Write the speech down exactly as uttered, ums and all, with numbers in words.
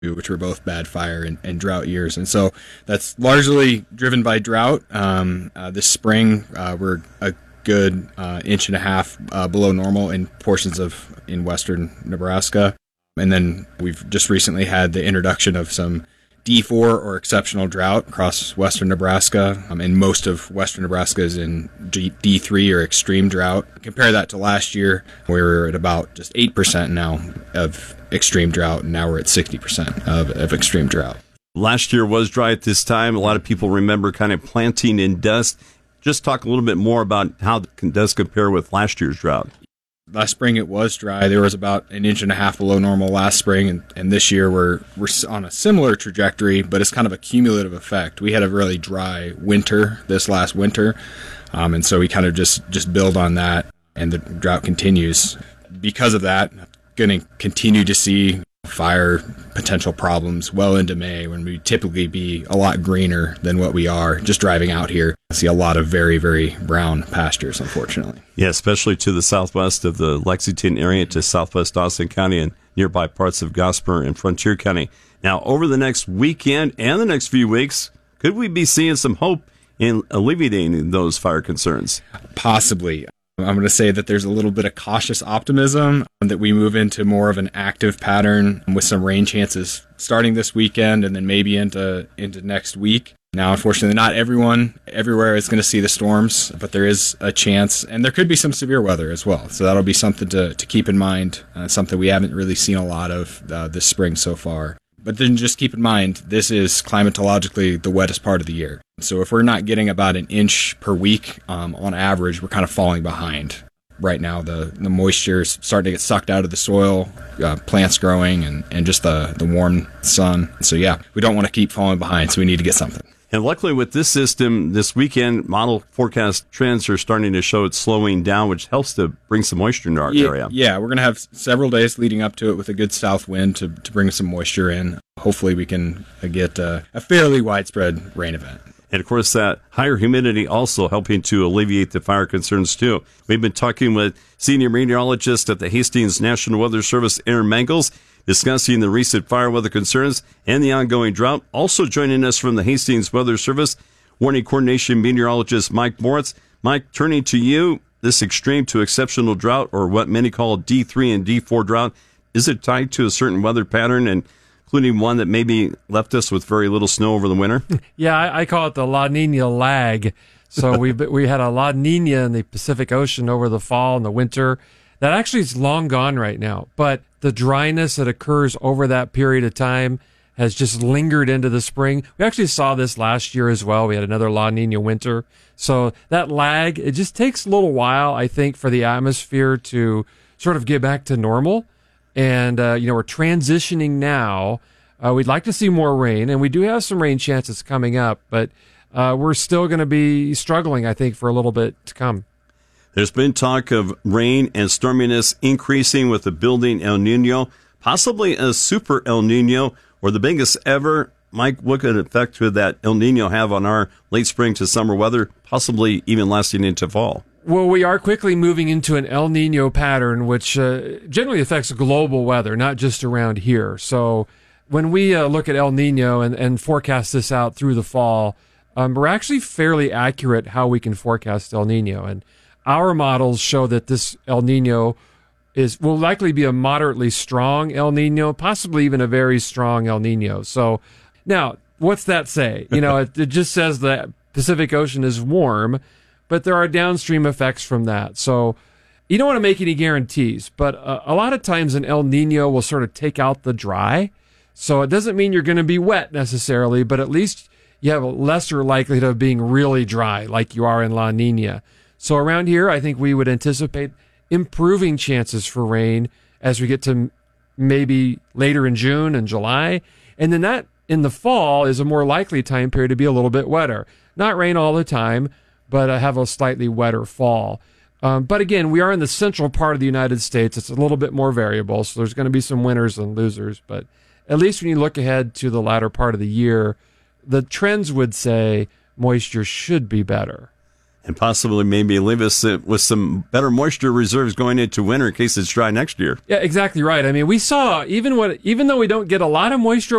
which were both bad fire and, and drought years. And so that's largely driven by drought. Um, uh, this spring, uh, we're a good uh, inch and a half uh, below normal in portions of in western Nebraska. And then we've just recently had the introduction of some D four or exceptional drought across western Nebraska, um, and most of western Nebraska is in D three or extreme drought. Compare that to last year, we were at about just eight percent now of extreme drought, and now we're at sixty percent of, of extreme drought. Last year was dry at this time. A lot of people remember kind of planting in dust. Just talk a little bit more about how it does compare with last year's drought. Last spring it was dry. There was about an inch and a half below normal last spring, and, and this year we're we're on a similar trajectory, but it's kind of a cumulative effect. We had a really dry winter this last winter, um, and so we kind of just, just build on that, and the drought continues. Because of that, going to continue to see fire potential problems well into May, when we typically be a lot greener than what we are. Just driving out here, I see a lot of very, very brown pastures, unfortunately. Yeah, especially to the southwest of the Lexington area, to southwest Dawson County and nearby parts of Gosper and Frontier County. Now, over the next weekend and the next few weeks, could we be seeing some hope in alleviating those fire concerns? Possibly. I'm going to say that there's a little bit of cautious optimism that we move into more of an active pattern with some rain chances starting this weekend and then maybe into into next week. Now, unfortunately, not everyone everywhere is going to see the storms, but there is a chance, and there could be some severe weather as well. So that'll be something to, to keep in mind, uh, something we haven't really seen a lot of uh, this spring so far. But then just keep in mind, this is climatologically the wettest part of the year. So if we're not getting about an inch per week um, on average, we're kind of falling behind. Right now, the, the moisture is starting to get sucked out of the soil, uh, plants growing, and, and just the, the warm sun. So yeah, we don't want to keep falling behind, so we need to get something. And luckily with this system, this weekend, model forecast trends are starting to show it's slowing down, which helps to bring some moisture into our yeah, area. Yeah, we're going to have several days leading up to it with a good south wind to, to bring some moisture in. Hopefully we can get uh, a fairly widespread rain event. And, of course, that higher humidity also helping to alleviate the fire concerns, too. We've been talking with senior meteorologist at the Hastings National Weather Service, Aaron Mangels, discussing the recent fire weather concerns and the ongoing drought. Also joining us from the Hastings Weather Service, Warning Coordination Meteorologist Mike Moritz. Mike, turning to you, this extreme to exceptional drought, or what many call D three and D four drought, is it tied to a certain weather pattern, and including one that maybe left us with very little snow over the winter? Yeah, I, I call it the La Nina lag. So we we had a La Nina in the Pacific Ocean over the fall and the winter. That actually is long gone right now, but the dryness that occurs over that period of time has just lingered into the spring. We actually saw this last year as well. We had another La Nina winter. So that lag, it just takes a little while, I think, for the atmosphere to sort of get back to normal. And, uh, you know, we're transitioning now. Uh, we'd like to see more rain, and we do have some rain chances coming up, but uh, we're still going to be struggling, I think, for a little bit to come. There's been talk of rain and storminess increasing with the building El Nino, possibly a super El Nino, or the biggest ever. Mike, what kind of effect could that El Nino have on our late spring to summer weather, possibly even lasting into fall? Well, we are quickly moving into an El Nino pattern, which uh, generally affects global weather, not just around here. So when we uh, look at El Nino and, and forecast this out through the fall, um, we're actually fairly accurate how we can forecast El Nino. And our models show that this El Nino is will likely be a moderately strong El Nino, possibly even a very strong El Nino. So now, what's that say? You know, it, it just says the Pacific Ocean is warm, but there are downstream effects from that. So you don't want to make any guarantees, but uh, a lot of times an El Nino will sort of take out the dry. So it doesn't mean you're going to be wet necessarily, but at least you have a lesser likelihood of being really dry like you are in La Nina. So around here, I think we would anticipate improving chances for rain as we get to maybe later in June and July. And then that in the fall is a more likely time period to be a little bit wetter. Not rain all the time, but uh, have a slightly wetter fall. Um, but again, we are in the central part of the United States. It's a little bit more variable, so there's going to be some winners and losers. But at least when you look ahead to the latter part of the year, the trends would say moisture should be better. and possibly maybe leave us uh, with some better moisture reserves going into winter in case it's dry next year. Yeah, exactly right. I mean, we saw even what even though we don't get a lot of moisture